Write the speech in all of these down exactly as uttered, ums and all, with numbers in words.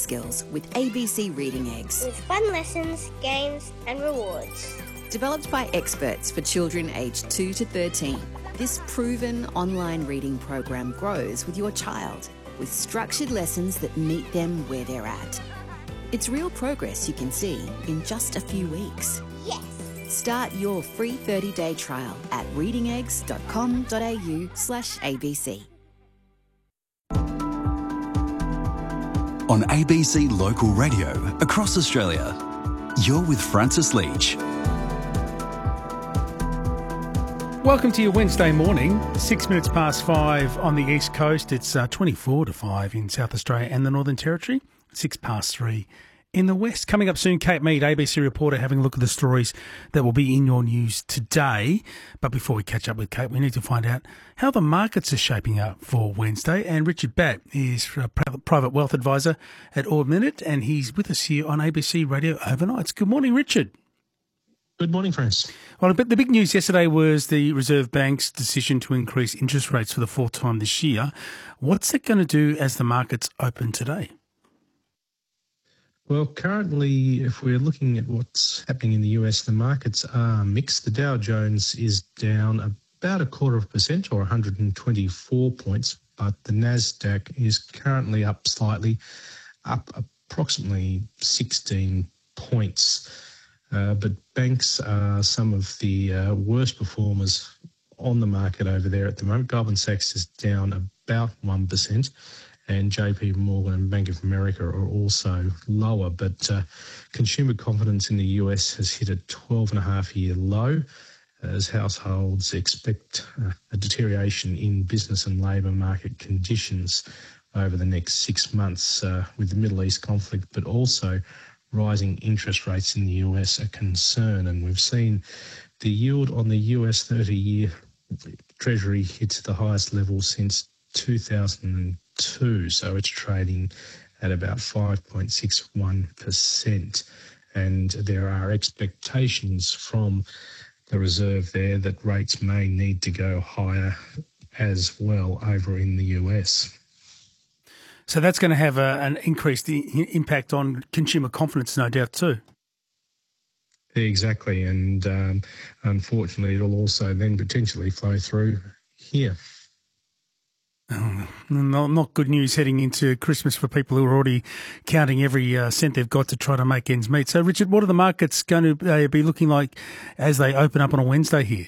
skills with A B C Reading Eggs. With fun lessons, games and rewards. Developed by experts for children aged two to thirteen, this proven online reading program grows with your child with structured lessons that meet them where they're at. It's real progress you can see in just a few weeks. Yes! Start your free thirty-day trial at readingeggs.com.au slash ABC. On A B C Local Radio across Australia, you're with Francis Leach. Welcome to your Wednesday morning, six minutes past five on the East Coast. It's uh, twenty-four to five in South Australia and the Northern Territory, six past three in the West. Coming up soon, Kate Mead, A B C reporter, having a look at the stories that will be in your news today. But before we catch up with Kate, we need to find out how the markets are shaping up for Wednesday. And Richard Batt is a private wealth advisor at Ord Minnett, and he's with us here on A B C Radio Overnights. Good morning, Richard. Good morning, friends. Well, the big news yesterday was the Reserve Bank's decision to increase interest rates for the fourth time this year. What's it going to do as the markets open today? Well, currently, if we're looking at what's happening in the U S, the markets are mixed. The Dow Jones is down about a quarter of a percent or one hundred twenty-four points, but the Nasdaq is currently up slightly, up approximately sixteen points. Uh, but banks are some of the uh, worst performers on the market over there at the moment. Goldman Sachs is down about one percent. And J P Morgan and Bank of America are also lower. But uh, consumer confidence in the U S has hit a twelve and a half year low as households expect uh, a deterioration in business and labour market conditions over the next six months uh, with the Middle East conflict, but also rising interest rates in the U S a concern. And we've seen the yield on the U S thirty year Treasury hit the highest level since two thousand two, so it's trading at about five point six one percent. And there are expectations from the Reserve there that rates may need to go higher as well over in the U S. So that's going to have a, an increased impact on consumer confidence, no doubt, too. Exactly, and um, unfortunately it'll also then potentially flow through here. Oh, not, not good news heading into Christmas for people who are already counting every uh, cent they've got to try to make ends meet. So, Richard, what are the markets going to uh, be looking like as they open up on a Wednesday here?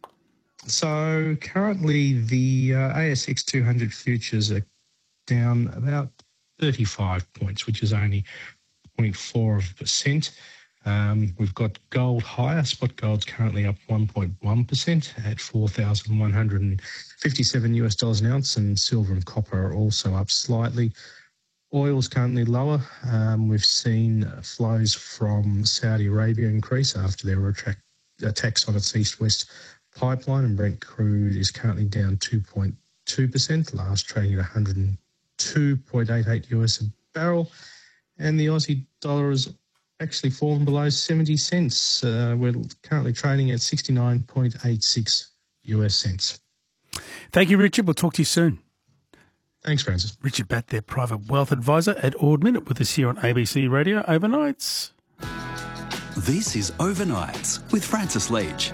So currently the uh, A S X two hundred futures are down about thirty-five points, which is only zero point four percent. Um, we've got gold higher. Spot gold's currently up one point one percent at four thousand one hundred fifty-seven US dollars an ounce, and silver and copper are also up slightly. Oil's currently lower. Um, we've seen flows from Saudi Arabia increase after there were attract- attacks on its east-west pipeline, and Brent crude is currently down two point two percent, last trading at one hundred two point eight eight US a barrel, and the Aussie dollar is actually fallen below seventy cents. Uh, we're currently trading at sixty-nine point eight six US cents. Thank you, Richard. We'll talk to you soon. Thanks, Francis. Richard Batt, their private wealth advisor at Ord Minnett, with us here on A B C Radio Overnights. This is Overnights with Francis Leach.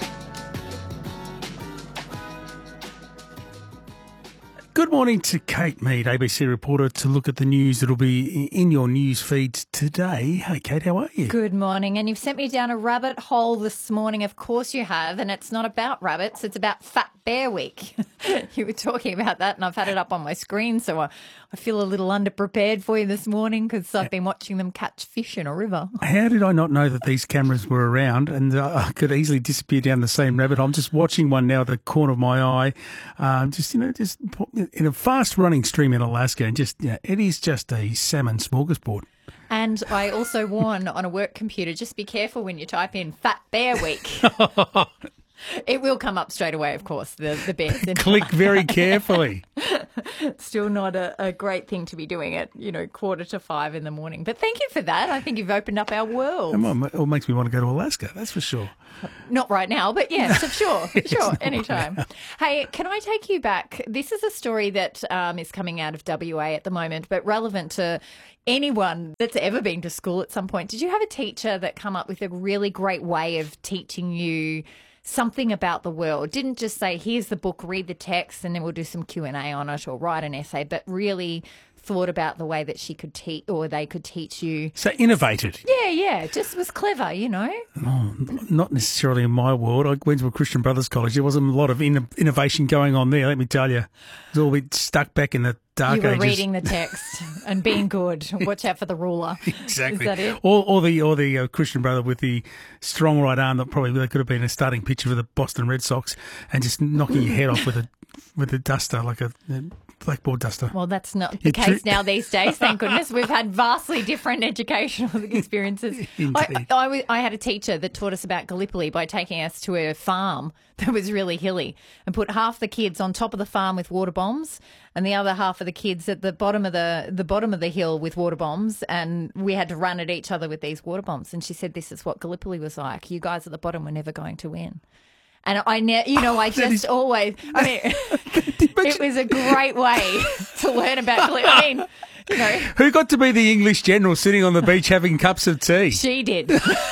Good morning to Kate Mead, A B C reporter, to look at the news that will be in your news feeds today. Hey, Kate, how are you? Good morning. And you've sent me down a rabbit hole this morning. Of course you have. And it's not about rabbits. It's about Fat Bear Week. You were talking about that, and I've had it up on my screen, so I, I feel a little underprepared for you this morning because I've been watching them catch fish in a river. How did I not know that these cameras were around? And uh, I could easily disappear down the same rabbit hole. I'm just watching one now at the corner of my eye, um, just, you know, just in a fast-running stream in Alaska, and just, yeah, it is just a salmon smorgasbord. And I also warn on a work computer, just be careful when you type in Fat Bear Week. It will come up straight away, of course, the, the bears. Click very carefully. Still not a, a great thing to be doing at, you know, quarter to five in the morning. But thank you for that. I think you've opened up our world. Well, it makes me want to go to Alaska, that's for sure. Not right now, but yes, sure, sure, anytime. Right, hey, can I take you back? This is a story that um, is coming out of W A at the moment, but relevant to anyone that's ever been to school at some point. Did you have a teacher that come up with a really great way of teaching you something about the world? Didn't just say, here's the book, read the text, and then we'll do some Q and A on it or write an essay, but really thought about the way that she could teach or they could teach you. So innovated. Yeah, yeah. Just was clever, you know. Oh, not necessarily in my world. I went to a Christian Brothers College. There wasn't a lot of in- innovation going on there, let me tell you. It was all a bit stuck back in the dark ages. You were ages. Reading the text and being good. Watch out for the ruler. Exactly. Is that it? Or, or the, or the uh, Christian brother with the strong right arm that probably that could have been a starting pitcher for the Boston Red Sox and just knocking your head off with a with a duster, like a, a blackboard duster. Well, that's not the case tr- now these days, thank goodness. We've had vastly different educational experiences. I, I, I, I had a teacher that taught us about Gallipoli by taking us to a farm that was really hilly and put half the kids on top of the farm with water bombs and the other half of the kids at the bottom of the, the bottom of the hill with water bombs, and we had to run at each other with these water bombs. And she said, this is what Gallipoli was like. You guys at the bottom were never going to win. And I, ne- you know, I just is, always, I mean, it was a great way to learn about Gallipoli. I mean, you know. Who got to be the English general sitting on the beach having cups of tea? She did.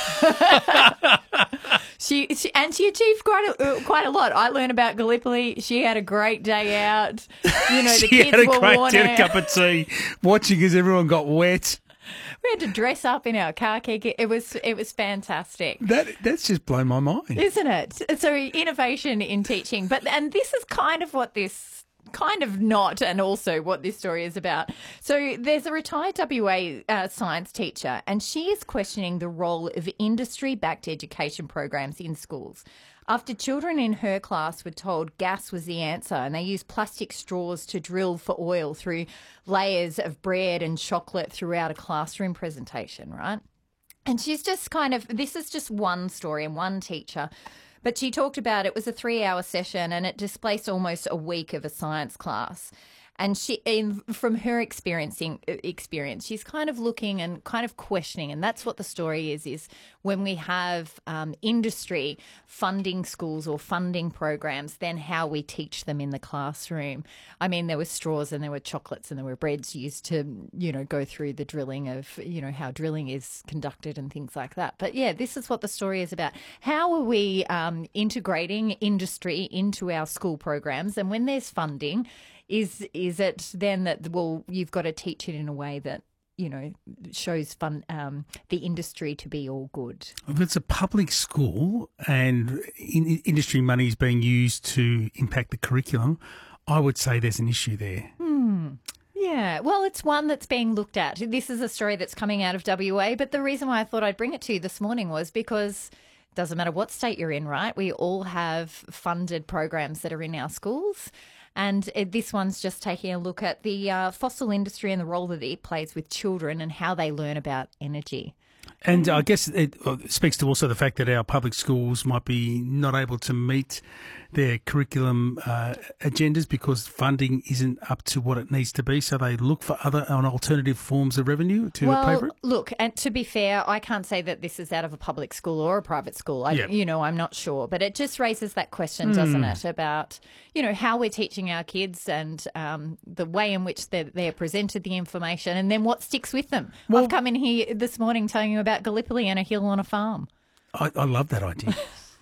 she, she and she achieved quite a, uh, quite a lot. I learned about Gallipoli. She had a great day out. You know, the she kids had a were great worn day, out. a cup of tea, watching as everyone got wet. We had to dress up in our khaki. It was it was fantastic. That that's just blown my mind, isn't it? So innovation in teaching, but and this is kind of what this kind of not, and also what this story is about. So there's a retired W A uh, science teacher, and she is questioning the role of industry-backed education programs in schools. After children in her class were told gas was the answer and they used plastic straws to drill for oil through layers of bread and chocolate throughout a classroom presentation, right? And she's just kind of, this is just one story and one teacher, but she talked about it was a three-hour session and it displaced almost a week of a science class. And she, in, from her experiencing experience, she's kind of looking and kind of questioning, and that's what the story is, is when we have um, industry funding schools or funding programs, then how we teach them in the classroom. I mean, there were straws and there were chocolates and there were breads used to, you know, go through the drilling of, you know, how drilling is conducted and things like that. But yeah, this is what the story is about. How are we um, integrating industry into our school programs? And when there's funding, Is is it then that, well, you've got to teach it in a way that, you know, shows fun um, the industry to be all good? If it's a public school and in, industry money is being used to impact the curriculum, I would say there's an issue there. Hmm. Yeah, well, it's one that's being looked at. This is a story that's coming out of W A, but the reason why I thought I'd bring it to you this morning was because it doesn't matter what state you're in, right? We all have funded programs that are in our schools. And this one's just taking a look at the uh, fossil industry and the role that it plays with children and how they learn about energy. And I guess it speaks to also the fact that our public schools might be not able to meet their curriculum uh, agendas because funding isn't up to what it needs to be, so they look for other and alternative forms of revenue to well, pay for it? Look, and to be fair, I can't say that this is out of a public school or a private school. I, yep. You know, I'm not sure. But it just raises that question, doesn't mm. it, about, you know, how we're teaching our kids and um, the way in which they're, they're presented the information and then what sticks with them. Well, I've come in here this morning telling you about Gallipoli and a hill on a farm. I, I love that idea.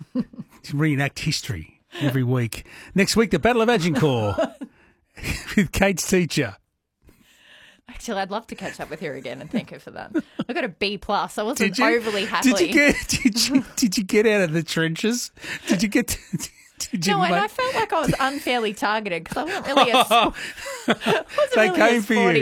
To reenact history every week. Next week, the Battle of Agincourt with Kate's teacher. Actually, I'd love to catch up with her again and thank her for that. I got a B plus. I wasn't did you, overly happy. Did you get? Did you, did you get out of the trenches? Did you get? To, did you no, make... and I felt like I was unfairly targeted because I wasn't really a, I wasn't they really came a for sporty you.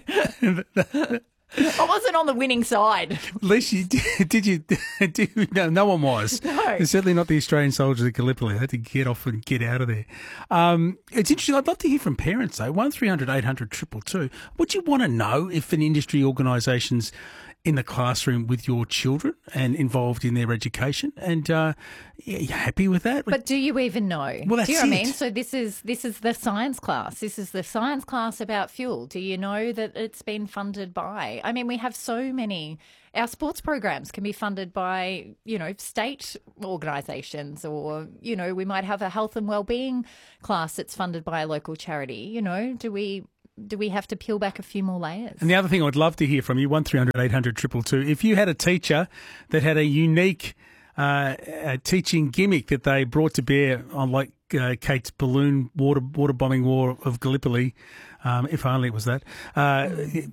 kid. I wasn't on the winning side. At least you did. Did you? Did, no, no one was. No. Certainly not the Australian soldiers at Gallipoli. They had to get off and get out of there. Um, it's interesting. I'd love to hear from parents, though. one three hundred eight hundred two two two. Would you want to know if an industry organisation's in the classroom with your children and involved in their education. And uh, yeah, you happy with that? But do you even know? Well, that's do you know what I it. mean? So this is this is the science class. This is the science class about fuel. Do you know that it's been funded by? I mean, we have so many. Our sports programs can be funded by, you know, state organisations, or, you know, we might have a health and wellbeing class that's funded by a local charity. You know, do we do we have to peel back a few more layers? And the other thing I'd love to hear from you, one three hundred eight hundred two two two, if you had a teacher that had a unique uh, a teaching gimmick that they brought to bear on, like uh, Kate's balloon water water bombing war of Gallipoli, um, if only it was that. Uh,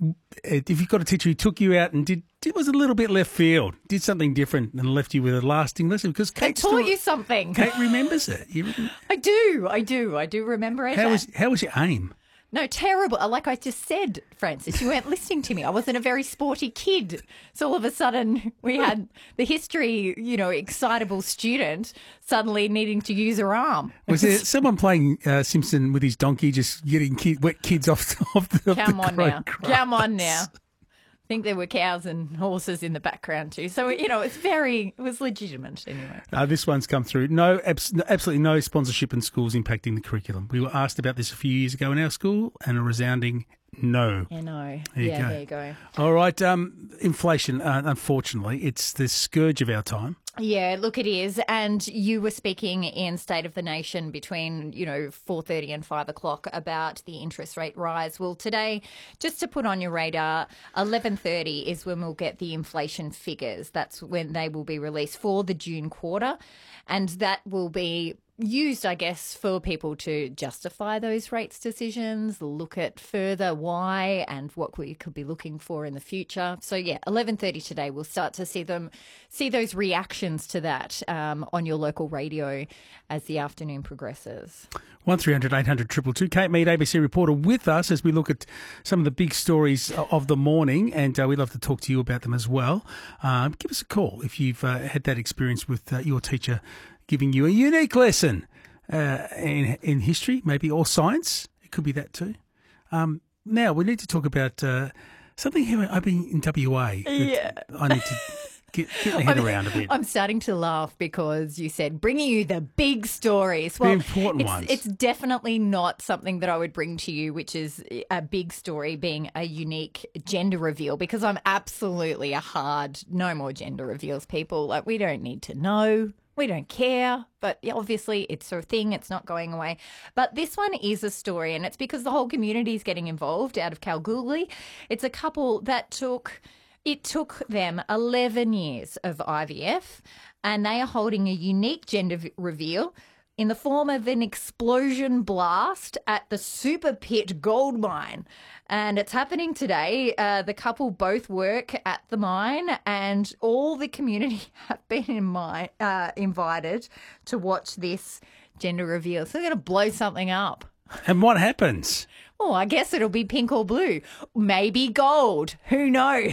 if you've got a teacher who took you out and did, it was a little bit left field, did something different and left you with a lasting lesson, because Kate taught still, you something. Kate remembers it. You remember? I do, I do, I do remember it. How was how was your aim? No, terrible. Like I just said, Francis, you weren't listening to me. I wasn't a very sporty kid. So all of a sudden we had the history, you know, excitable student suddenly needing to use her arm. Was there someone playing uh, Simpson with his donkey, just getting kid, wet kids off, off the Come off on the now. grass? Come on now. I think there were cows and horses in the background too. So, you know, it's very, it was legitimate anyway. Uh, this one's come through. No, abs- absolutely no sponsorship in schools impacting the curriculum. We were asked about this a few years ago in our school, and a resounding no. Yeah, no. There you yeah, go. there you go. All right. Um, inflation, uh, unfortunately, it's the scourge of our time. Yeah, look, it is. And you were speaking in State of the Nation between, you know, four thirty and five o'clock about the interest rate rise. Well, today, just to put on your radar, eleven thirty is when we'll get the inflation figures. That's when they will be released for the June quarter. And that will be used, I guess, for people to justify those rates decisions, look at further why and what we could be looking for in the future. So, yeah, eleven thirty today, we'll start to see them, see those reactions to that um, on your local radio as the afternoon progresses. one three hundred eight hundred two two two. Kate Mead, A B C reporter, with us as we look at some of the big stories of the morning, and uh, we'd love to talk to you about them as well. Um, give us a call if you've uh, had that experience with uh, your teacher giving you a unique lesson uh, in, in history, maybe, or science. It could be that too. Um, now, we need to talk about uh, something here I've been in W A. Yeah. I need to get, get my head I'm, around a bit. I'm starting to laugh because you said bringing you the big stories. Well, the important it's, ones. It's definitely not something that I would bring to you, which is a big story being a unique gender reveal, because I'm absolutely a hard no more gender reveals people. Like, we don't need to know. We don't care, but obviously it's a thing. It's not going away. But this one is a story, and it's because the whole community is getting involved out of Kalgoorlie. It's a couple that took, it took them eleven years of I V F, and they are holding a unique gender v- reveal in the form of an explosion blast at the Super Pit gold mine. And it's happening today. Uh, the couple both work at the mine, and all the community have been in my, uh, invited to watch this gender reveal. So they're going to blow something up. And what happens? Oh, I guess it'll be pink or blue. Maybe gold. Who knows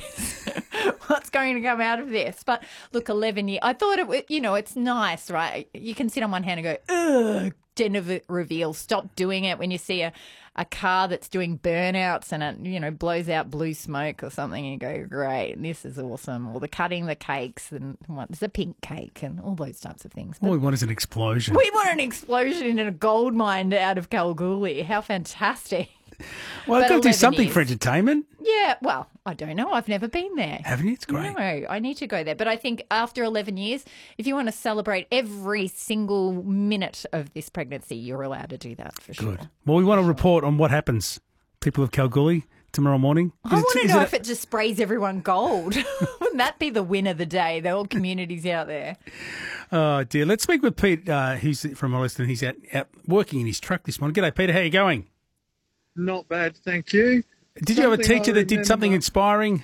what's going to come out of this? But look, eleven years. I thought it was, you know, it's nice, right? You can sit on one hand and go, ugh, gender v- reveal. Stop doing it when you see a, a car that's doing burnouts and it, you know, blows out blue smoke or something. And you go, great, this is awesome. Or the cutting the cakes and what, there's a pink cake and all those types of things. All we want is an explosion. We want an explosion in a gold mine out of Kalgoorlie. How fantastic. Well, I've But got to do eleven something years. for entertainment. Yeah, well, I don't know. I've never been there. Haven't you? It's great. No, I need to go there. But I think after eleven years, if you want to celebrate every single minute of this pregnancy, you're allowed to do that for sure. Good. Well, we want to report on what happens, people of Kalgoorlie, tomorrow morning. I Is it- want to is know it- if it just sprays everyone gold. Wouldn't that be the win of the day? The whole community's out there. Oh, dear. Let's speak with Pete. Uh, he's from Olliston. He's out, out working in his truck this morning. G'day, Peter. How are you going? Not bad, thank you. Did you have a Something teacher I that did something remember- inspiring?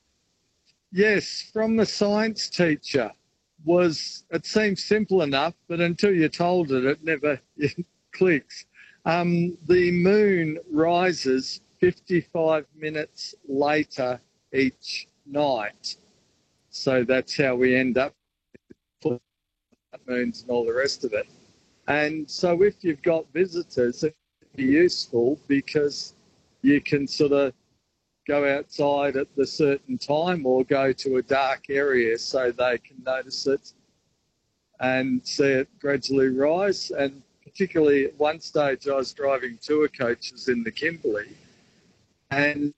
Yes, from the science teacher. Was it seems simple enough, but until you're told it, it never it clicks. Um, the moon rises fifty-five minutes later each night. So that's how we end up with moons and all the rest of it. And so if you've got visitors, it can be useful because you can sort of go outside at the certain time or go to a dark area so they can notice it and see it gradually rise. And particularly at one stage I was driving tour coaches in the Kimberley and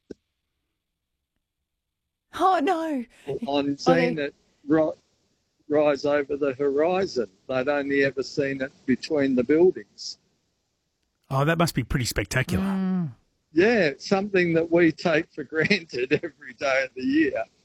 Oh, no. on seeing it ri- rise over the horizon. They'd only ever seen it between the buildings. Oh, that must be pretty spectacular. Mm. Yeah, it's something that we take for granted every day of the year.